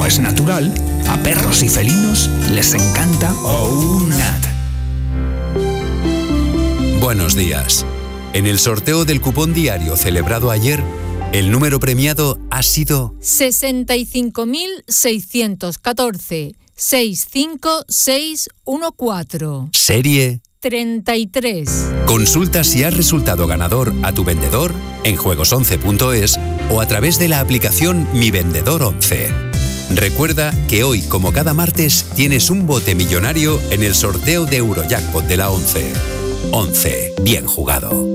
como es natural, a perros y felinos les encanta OUNAT. Buenos días. En el sorteo del cupón diario celebrado ayer, el número premiado ha sido 65.614 65614. Serie 33. Consulta si has resultado ganador a tu vendedor en juegos11.es o a través de la aplicación Mi Vendedor 11. Recuerda que hoy, como cada martes, tienes un bote millonario en el sorteo de Eurojackpot de la 11. 11. Bien jugado.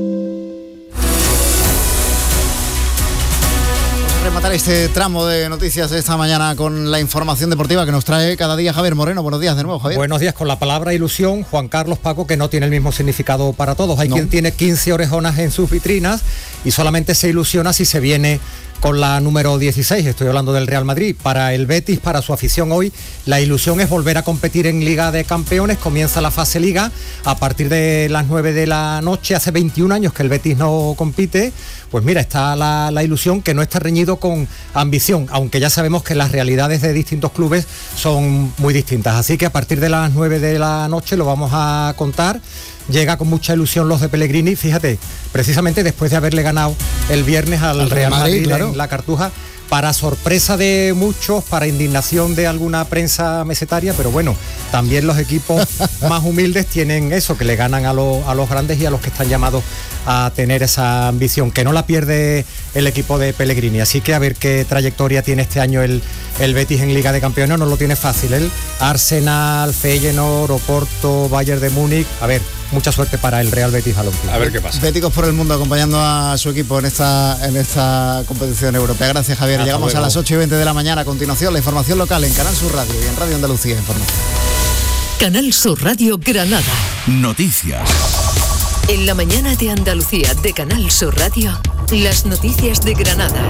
Rematar este tramo de noticias de esta mañana con la información deportiva que nos trae cada día Javier Moreno. Buenos días de nuevo, Javier. Buenos días. Con la palabra ilusión, Juan Carlos, Paco, que no tiene el mismo significado para todos. Hay quien tiene 15 orejonas en sus vitrinas y solamente se ilusiona si se viene con la número 16, estoy hablando del Real Madrid. Para el Betis, para su afición hoy, la ilusión es volver a competir en Liga de Campeones. Comienza la fase Liga a partir de las 9 de la noche. Hace 21 años que el Betis no compite. Pues mira, está la ilusión, que no está reñido con ambición, aunque ya sabemos que las realidades de distintos clubes son muy distintas. Así que a partir de las 9 de la noche lo vamos a contar. Llega con mucha ilusión los de Pellegrini, fíjate, precisamente después de haberle ganado el viernes al Real Madrid, claro, en la Cartuja, para sorpresa de muchos, para indignación de alguna prensa mesetaria, pero bueno, también los equipos más humildes tienen eso, que le ganan a los grandes y a los que están llamados a tener esa ambición, que no la pierde el equipo de Pellegrini. Así que a ver qué trayectoria tiene este año el Betis en Liga de Campeones. No lo tiene fácil, el Arsenal, Feyenoord, Oporto, Bayern de Múnich. A ver, mucha suerte para el Real Betis Balompié. A ver qué pasa. Béticos por el mundo acompañando a su equipo en esta competición europea. Gracias, Javier. Llegamos a las 8:20 de la mañana. A continuación, la información local en Canal Sur Radio y en Radio Andalucía Información. Canal Sur Radio Granada. Noticias. En la mañana de Andalucía de Canal Sur Radio, las noticias de Granada.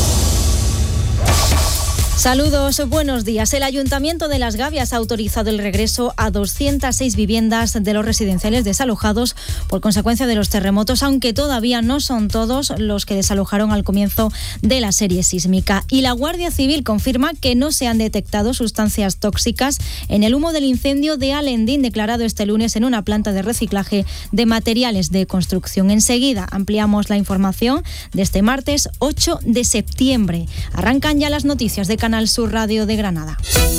Saludos, buenos días. El Ayuntamiento de Las Gavias ha autorizado el regreso a 206 viviendas de los residenciales desalojados por consecuencia de los terremotos, aunque todavía no son todos los que desalojaron al comienzo de la serie sísmica. Y la Guardia Civil confirma que no se han detectado sustancias tóxicas en el humo del incendio de Alendín, declarado este lunes en una planta de reciclaje de materiales de construcción. Enseguida ampliamos la información de este martes 8 de septiembre. Arrancan ya las noticias de Canal Sur Radio de Granada.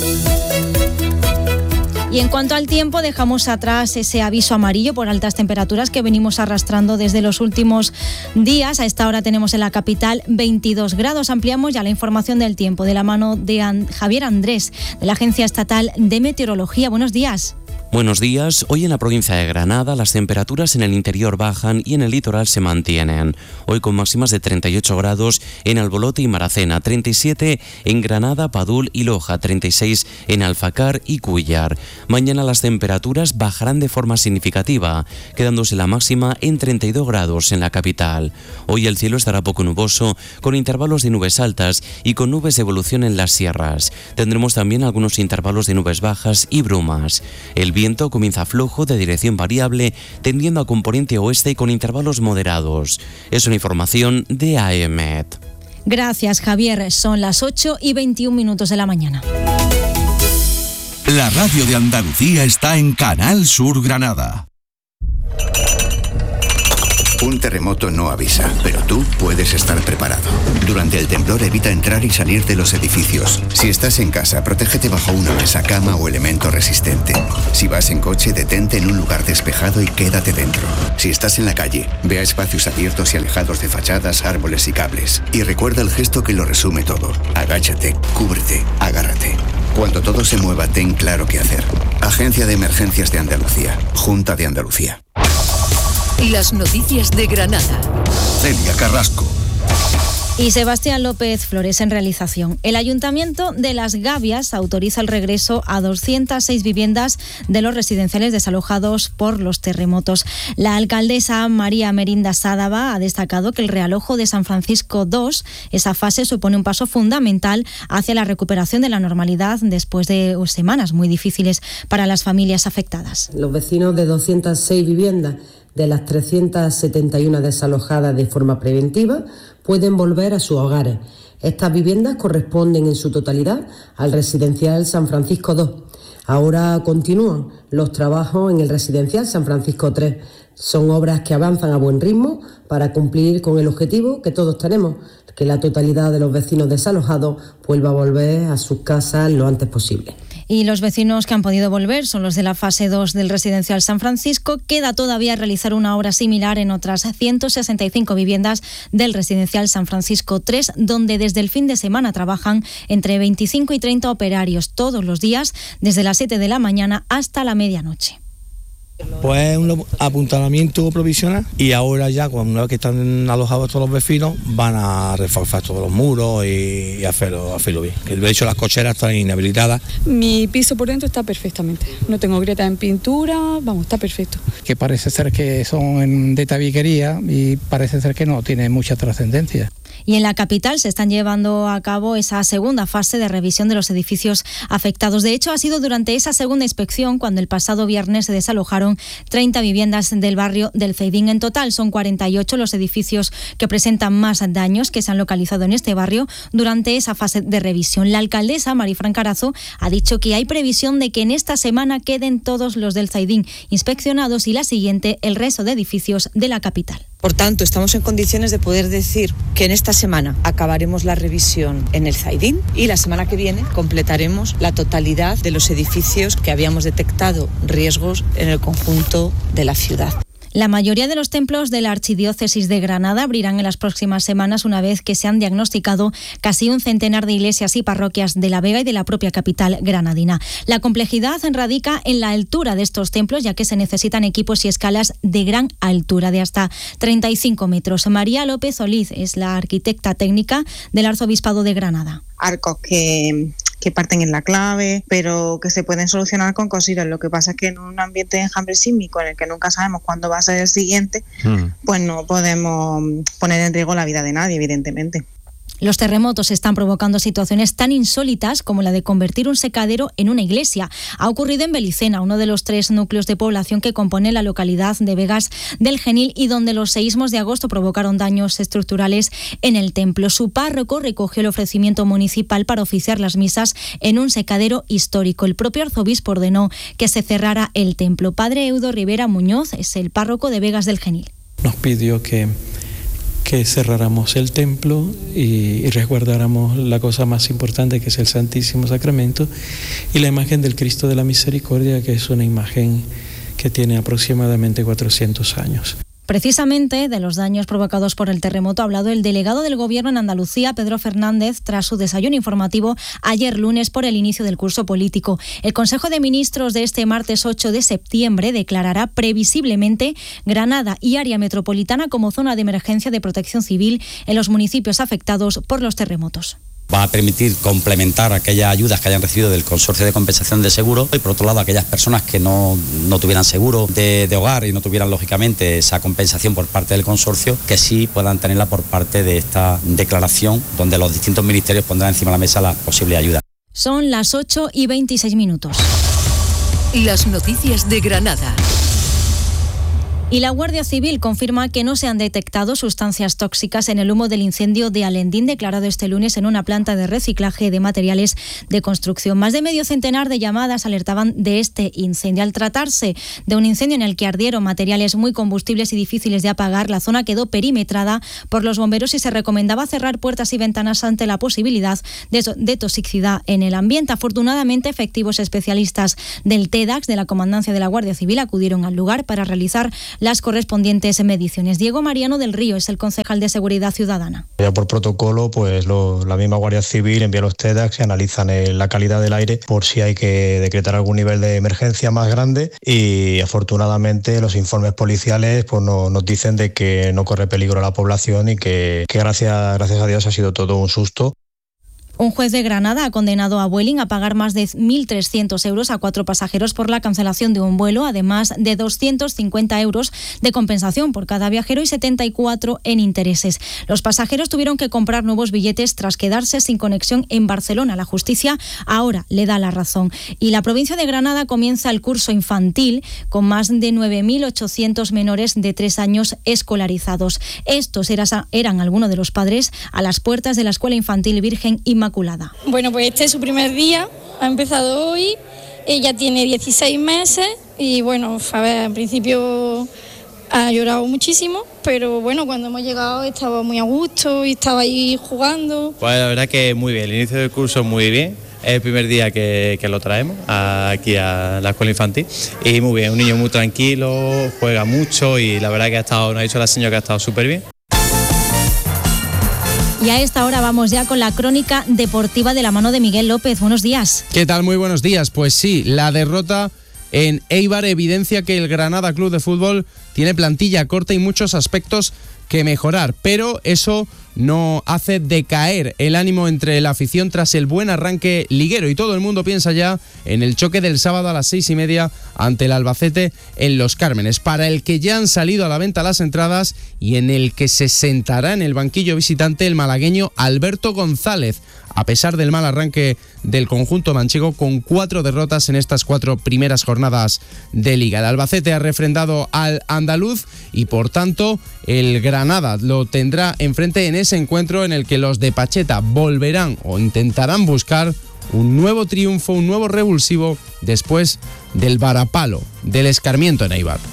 Y en cuanto al tiempo, dejamos atrás ese aviso amarillo por altas temperaturas que venimos arrastrando desde los últimos días. A esta hora tenemos en la capital 22 grados. Ampliamos ya la información del tiempo de la mano de Javier Andrés, de la Agencia Estatal de Meteorología. Buenos días. Buenos días. Hoy en la provincia de Granada las temperaturas en el interior bajan y en el litoral se mantienen. Hoy con máximas de 38 grados en Albolote y Maracena, 37 en Granada, Padul y Loja, 36 en Alfacar y Cuéllar. Mañana las temperaturas bajarán de forma significativa, quedándose la máxima en 32 grados en la capital. Hoy el cielo estará poco nuboso, con intervalos de nubes altas y con nubes de evolución en las sierras. Tendremos también algunos intervalos de nubes bajas y brumas. El viento comienza flojo de dirección variable, tendiendo a componente oeste y con intervalos moderados. Es una información de AEMET. Gracias, Javier. Son las 8:21 de la mañana. La radio de Andalucía está en Canal Sur Granada. Un terremoto no avisa, pero tú puedes estar preparado. Durante el temblor evita entrar y salir de los edificios. Si estás en casa, protégete bajo una mesa, cama o elemento resistente. Si vas en coche, detente en un lugar despejado y quédate dentro. Si estás en la calle, ve a espacios abiertos y alejados de fachadas, árboles y cables. Y recuerda el gesto que lo resume todo. Agáchate, cúbrete, agárrate. Cuando todo se mueva, ten claro qué hacer. Agencia de Emergencias de Andalucía. Junta de Andalucía. Las noticias de Granada. Celia Carrasco. Y Sebastián López Flores en realización. El Ayuntamiento de Las Gavias autoriza el regreso a 206 viviendas de los residenciales desalojados por los terremotos. La alcaldesa María Merinda Sádava ha destacado que el realojo de San Francisco II, esa fase supone un paso fundamental hacia la recuperación de la normalidad después de semanas muy difíciles para las familias afectadas. Los vecinos de 206 viviendas de las 371 desalojadas de forma preventiva pueden volver a sus hogares. Estas viviendas corresponden en su totalidad al residencial San Francisco 2. Ahora continúan los trabajos en el residencial San Francisco 3. Son obras que avanzan a buen ritmo para cumplir con el objetivo que todos tenemos, que la totalidad de los vecinos desalojados vuelva a volver a sus casas lo antes posible. Y los vecinos que han podido volver son los de la fase 2 del residencial San Francisco. Queda todavía realizar una obra similar en otras 165 viviendas del residencial San Francisco 3, donde desde el fin de semana trabajan entre 25 y 30 operarios todos los días, desde las 7 de la mañana hasta la medianoche. Pues un apuntalamiento provisional y ahora ya, una vez que están alojados todos los vecinos, van a reforzar todos los muros y hacerlo bien. De hecho, las cocheras están inhabilitadas. Mi piso por dentro está perfectamente. No tengo grietas en pintura, está perfecto. Que parece ser que son de tabiquería y parece ser que no tiene mucha trascendencia. Y en la capital se están llevando a cabo esa segunda fase de revisión de los edificios afectados. De hecho, ha sido durante esa segunda inspección cuando el pasado viernes se desalojaron 30 viviendas del barrio del Ceidín. En total son 48 los edificios que presentan más daños que se han localizado en este barrio durante esa fase de revisión. La alcaldesa, Marifran Carazo, ha dicho que hay previsión de que en esta semana queden todos los del Ceidín inspeccionados y la siguiente el resto de edificios de la capital. Por tanto, estamos en condiciones de poder decir que en esta semana acabaremos la revisión en el Ceidín y la semana que viene completaremos la totalidad de los edificios que habíamos detectado riesgos en el conjunto de la ciudad. La mayoría de los templos de la Archidiócesis de Granada abrirán en las próximas semanas una vez que se han diagnosticado casi un centenar de iglesias y parroquias de La Vega y de la propia capital granadina. La complejidad radica en la altura de estos templos, ya que se necesitan equipos y escalas de gran altura, de hasta 35 metros. María López Oliz es la arquitecta técnica del Arzobispado de Granada. Arcos que parten en la clave, pero que se pueden solucionar con cositas. Lo que pasa es que en un ambiente de enjambre sísmico en el que nunca sabemos cuándo va a ser el siguiente, pues no podemos poner en riesgo la vida de nadie, evidentemente. Los terremotos están provocando situaciones tan insólitas como la de convertir un secadero en una iglesia. Ha ocurrido en Belicena, uno de los 3 núcleos de población que compone la localidad de Vegas del Genil y donde los seísmos de agosto provocaron daños estructurales en el templo. Su párroco recogió el ofrecimiento municipal para oficiar las misas en un secadero histórico. El propio arzobispo ordenó que se cerrara el templo. Padre Eudo Rivera Muñoz es el párroco de Vegas del Genil. Nos pidió que cerráramos el templo y resguardáramos la cosa más importante, que es el Santísimo Sacramento, y la imagen del Cristo de la Misericordia, que es una imagen que tiene aproximadamente 400 años. Precisamente de los daños provocados por el terremoto ha hablado el delegado del Gobierno en Andalucía, Pedro Fernández, tras su desayuno informativo ayer lunes por el inicio del curso político. El Consejo de Ministros de este martes 8 de septiembre declarará previsiblemente Granada y área metropolitana como zona de emergencia de protección civil en los municipios afectados por los terremotos. Va a permitir complementar aquellas ayudas que hayan recibido del Consorcio de Compensación de Seguro y, por otro lado, aquellas personas que no tuvieran seguro de hogar y no tuvieran, lógicamente, esa compensación por parte del consorcio, que sí puedan tenerla por parte de esta declaración, donde los distintos ministerios pondrán encima de la mesa la posible ayuda. Son las 8:26. Las noticias de Granada. Y la Guardia Civil confirma que no se han detectado sustancias tóxicas en el humo del incendio de Alendín declarado este lunes en una planta de reciclaje de materiales de construcción. Más de medio centenar de llamadas alertaban de este incendio. Al tratarse de un incendio en el que ardieron materiales muy combustibles y difíciles de apagar, la zona quedó perimetrada por los bomberos y se recomendaba cerrar puertas y ventanas ante la posibilidad de toxicidad en el ambiente. Afortunadamente, efectivos especialistas del TEDAX, de la Comandancia de la Guardia Civil, acudieron al lugar para realizar las correspondientes mediciones. Diego Mariano del Río es el concejal de Seguridad Ciudadana. Ya por protocolo, pues la misma Guardia Civil envía los TEDAX y analizan la calidad del aire por si hay que decretar algún nivel de emergencia más grande, y afortunadamente los informes policiales pues nos dicen de que no corre peligro a la población y que gracias a Dios ha sido todo un susto. Un juez de Granada ha condenado a Vueling a pagar más de 1.300 euros a 4 pasajeros por la cancelación de un vuelo, además de 250 euros de compensación por cada viajero y 74 en intereses. Los pasajeros tuvieron que comprar nuevos billetes tras quedarse sin conexión en Barcelona. La justicia ahora le da la razón. Y la provincia de Granada comienza el curso infantil con más de 9.800 menores de 3 años escolarizados. Estos eran algunos de los padres a las puertas de la Escuela Infantil Virgen Inmaculada. Bueno, pues este es su primer día, ha empezado hoy, ella tiene 16 meses y bueno, a ver, al principio ha llorado muchísimo, pero bueno, cuando hemos llegado estaba muy a gusto y estaba ahí jugando. Pues la verdad que muy bien, el inicio del curso muy bien, es el primer día que lo traemos aquí a la escuela infantil y muy bien, un niño muy tranquilo, juega mucho y la verdad que nos ha dicho la señora que ha estado súper bien. Y a esta hora vamos ya con la crónica deportiva de la mano de Miguel López. Buenos días. ¿Qué tal? Muy buenos días. Pues sí, la derrota en Eibar evidencia que el Granada Club de Fútbol tiene plantilla corta y muchos aspectos que mejorar, pero eso no hace decaer el ánimo entre la afición tras el buen arranque liguero y todo el mundo piensa ya en el choque del sábado a las 6:30 ante el Albacete en Los Cármenes, para el que ya han salido a la venta las entradas y en el que se sentará en el banquillo visitante el malagueño Alberto González, a pesar del mal arranque del conjunto manchego con 4 derrotas en estas 4 primeras jornadas de Liga. El Albacete ha refrendado al andaluz y por tanto el Granada lo tendrá enfrente en ese encuentro en el que los de Pacheta volverán o intentarán buscar un nuevo triunfo, un nuevo revulsivo después del varapalo, del escarmiento en Eibar.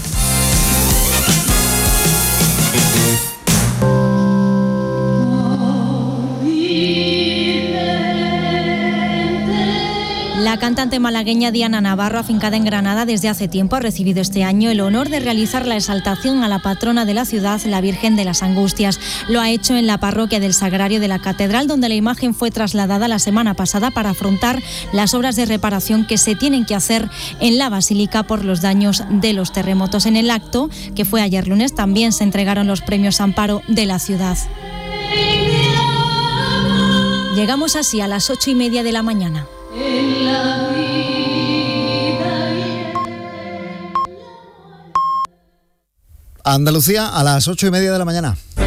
La cantante malagueña Diana Navarro, afincada en Granada desde hace tiempo, ha recibido este año el honor de realizar la exaltación a la patrona de la ciudad, la Virgen de las Angustias. Lo ha hecho en la parroquia del Sagrario de la Catedral, donde la imagen fue trasladada la semana pasada para afrontar las obras de reparación que se tienen que hacer en la basílica por los daños de los terremotos. En el acto, que fue ayer lunes, también se entregaron los premios Amparo de la ciudad. Llegamos así a las 8:30 de la mañana. Andalucía a las 8:30 de la mañana.